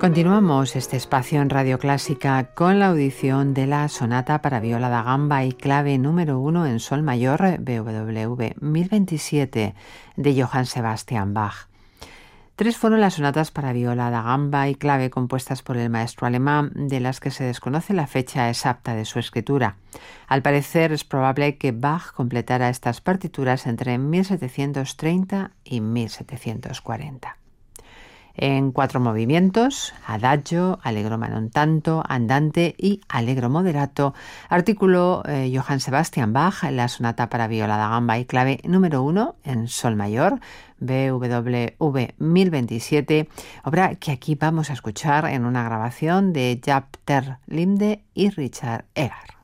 Continuamos este espacio en Radio Clásica con la audición de la sonata para viola da gamba y clave número 1 en sol mayor BWV 1027 de Johann Sebastian Bach. 3 fueron las sonatas para viola da gamba y clave compuestas por el maestro alemán, de las que se desconoce la fecha exacta de su escritura. Al parecer es probable que Bach completara estas partituras entre 1730 y 1740. En 4 movimientos: adagio, allegro ma non tanto, andante y allegro moderato, articuló Johann Sebastian Bach la sonata para viola da gamba y clave número 1 en sol mayor, BWV 1027, obra que aquí vamos a escuchar en una grabación de Jaap ter Linde y Richard Egar.